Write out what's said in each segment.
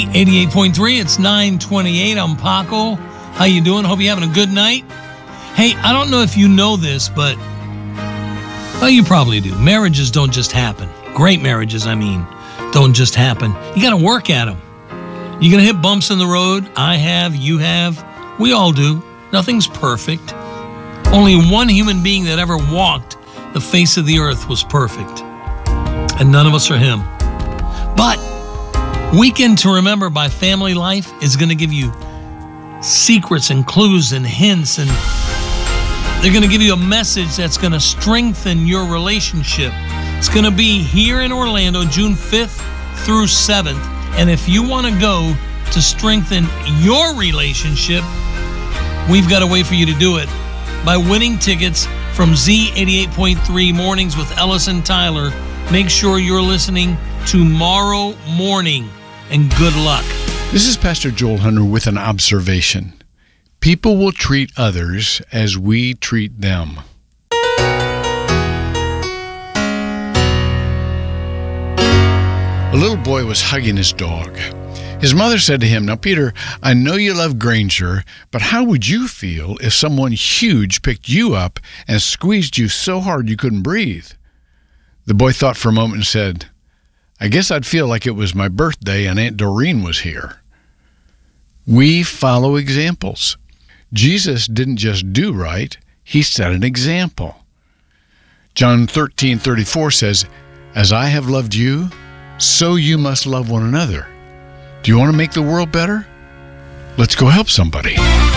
88.3, it's 9:28. I'm Paco. How you doing? Hope you're having a good night. Hey, I don't know if you know this, but, well, you probably do. Marriages don't just happen. Great marriages, don't just happen. You got to work at them. You're going to hit bumps in the road. I have, you have, we all do. Nothing's perfect. Only one human being that ever walked the face of the earth was perfect. And none of us are him. But Weekend to Remember by Family Life is going to give you secrets and clues and hints, and they're going to give you a message that's going to strengthen your relationship. It's going to be here in Orlando, June 5th through 7th. And if you want to go to strengthen your relationship, we've got a way for you to do it by winning tickets from Z88.3 Mornings with Ellis and Tyler. Make sure you're listening tomorrow morning, and good luck. This is Pastor Joel Hunter with an observation. People will treat others as we treat them. A little boy was hugging his dog. His mother said to him, "Now, Peter, I know you love Granger, but how would you feel if someone huge picked you up and squeezed you so hard you couldn't breathe?" The boy thought for a moment and said, "I guess I'd feel like it was my birthday and Aunt Doreen was here." We follow examples. Jesus didn't just do right, he set an example. John 13:34 says, "As I have loved you, so you must love one another." Do you want to make the world better? Let's go help somebody.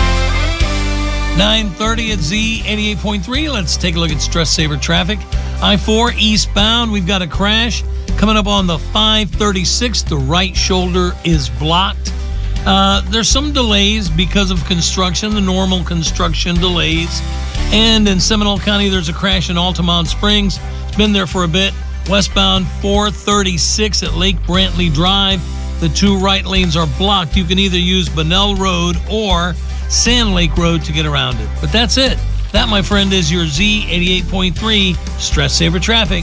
9:30 at Z88.3. Let's take a look at Stress Saver traffic. I-4 eastbound, we've got a crash coming up on the 536. The right shoulder is blocked. There's some delays because of construction, the normal construction delays. And in Seminole County, there's a crash in Altamont Springs. It's been there for a bit. Westbound 436 at Lake Brantley Drive. The two right lanes are blocked. You can either use Bunnell Road or Sand Lake Road to get around it. But that's it. That, my friend, is your Z88.3 Stress Saver traffic.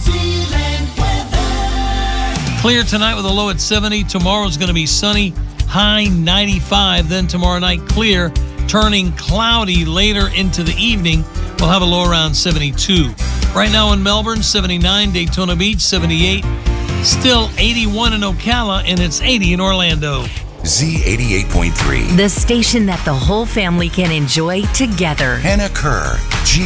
Clear tonight with a low at 70. Tomorrow's going to be sunny, high 95. Then tomorrow night, clear, turning cloudy later into the evening. We'll have a low around 72. Right now in Melbourne, 79. Daytona Beach, 78. Still 81 in Ocala, and it's 80 in Orlando. Z88.3. The station that the whole family can enjoy together. Hannah Kerr,